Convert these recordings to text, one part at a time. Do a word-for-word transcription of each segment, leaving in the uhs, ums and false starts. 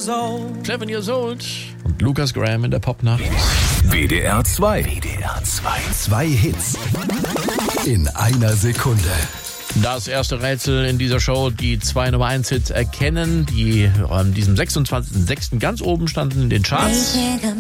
old. Seven Years Old und Lukas Graham in der Popnacht. W D R zwei. W D R zwei. Zwei Hits in einer Sekunde. Das erste Rätsel in dieser Show, die zwei Nummer eins Hits erkennen, die an diesem sechsundzwanzigsten sechsten ganz oben standen in den Charts.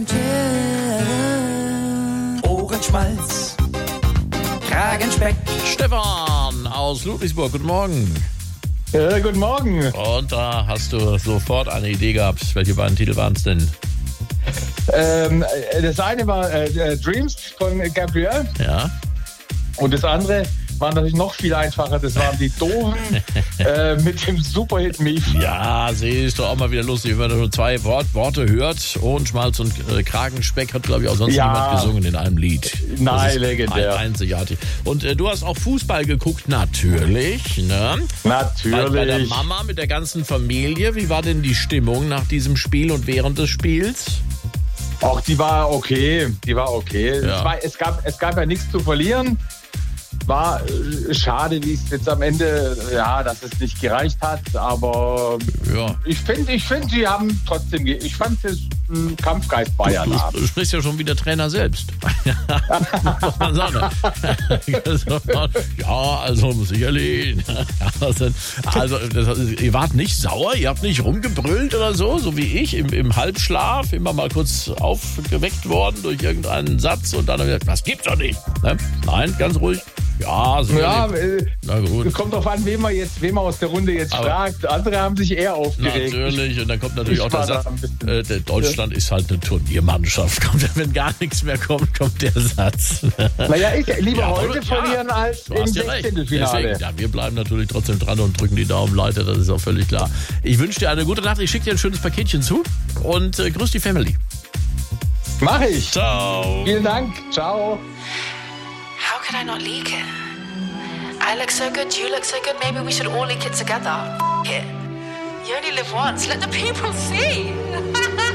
Ohrenschmalz, Kragenspeck. Stefan aus Ludwigsburg, guten Morgen. Ja, guten Morgen. Und da hast du sofort eine Idee gehabt. Welche beiden Titel waren es denn? Ähm, das eine war äh, Dreams von Gabrielle. Ja. Und das andere war natürlich noch viel einfacher. Das waren die Doofen äh, mit dem Superhit Mief. Ja, sie ist doch auch mal wieder lustig, wenn man nur zwei Wort, Worte hört. Ohrenschmalz und äh, Kragenspeck hat, glaube ich, auch sonst Ja. niemand gesungen in einem Lied. Nein, Das ist legendär. Ein, einzigartig. Und äh, du hast auch Fußball geguckt, natürlich. Ne? Natürlich. Bei, bei der Mama mit der ganzen Familie. Wie war denn die Stimmung nach diesem Spiel und während des Spiels? Auch die war okay. Die war okay. Ja. Es, war, es, gab, es gab ja nichts zu verlieren. War äh, schade, wie es jetzt am Ende, ja, dass es nicht gereicht hat, aber Ja. ich finde, ich finde, sie haben trotzdem, ge- ich fand das ein Kampfgeist Bayern Du, haben. du sprichst ja schon wie der Trainer selbst. Muss man sagen. Ja, also sicherlich. Also, also das, ihr wart nicht sauer, ihr habt nicht rumgebrüllt oder so, so wie ich, im, im Halbschlaf, immer mal kurz aufgeweckt worden durch irgendeinen Satz und dann gesagt, das gibt's doch nicht. Ne? Nein, ganz ruhig. Ja, sicherlich. Ja, äh, Na gut. kommt drauf an, wen man jetzt, wen man aus der Runde jetzt Aber- fragt. Andere haben sich eher aufgeregt. Natürlich, und dann kommt natürlich ich auch der war da Satz, ein bisschen- äh, der Deutschland ist halt eine Turniermannschaft. Kommt, wenn gar nichts mehr kommt, kommt der Satz. Naja, ich lieber Ja, heute oder? verlieren Ja, als du im hast ja recht. Sechzehntelfinale. Deswegen, ja, wir bleiben natürlich trotzdem dran und drücken die Daumen weiter, das ist auch völlig klar. Ich wünsche dir eine gute Nacht, ich schicke dir ein schönes Paketchen zu und äh, grüß die Family. Mach ich. Ciao. Vielen Dank. Ciao. How could I not leak it? I look so good, you look so good, maybe we should all leak it together. F- it. You only live once, let the people see.